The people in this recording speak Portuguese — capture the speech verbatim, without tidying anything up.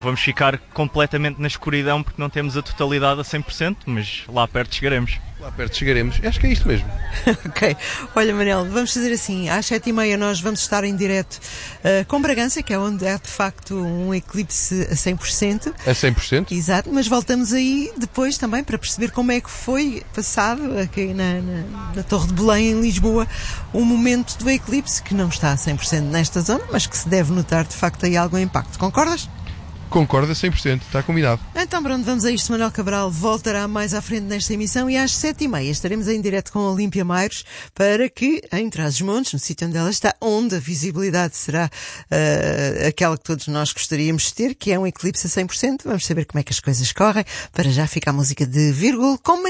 Vamos ficar completamente na escuridão porque não temos a totalidade a cem por cento, mas lá perto chegaremos. Lá perto chegaremos. Acho que é isto mesmo. Ok. Olha, Manel, vamos fazer assim. Às sete e meia nós vamos estar em direto uh, com Bragança, que é onde há de facto um eclipse a cem por cento. A cem por cento? Exato, mas voltamos aí depois também para perceber como é que foi passado aqui na, na, na Torre de Belém, em Lisboa, o momento do eclipse, que não está a cem por cento nesta zona, mas que se deve notar de facto aí algum impacto. Concordas? Concordo a cem por cento, está combinado. Então pronto, vamos a isto. Manuel Cabral voltará mais à frente nesta emissão e às sete e meia estaremos em direto com a Olímpia Mairos para que, em Trás-os-Montes, no sítio onde ela está, onde a visibilidade será uh, aquela que todos nós gostaríamos de ter, que é um eclipse a cem por cento. Vamos saber como é que as coisas correm. Para já fica a música de Vírgula com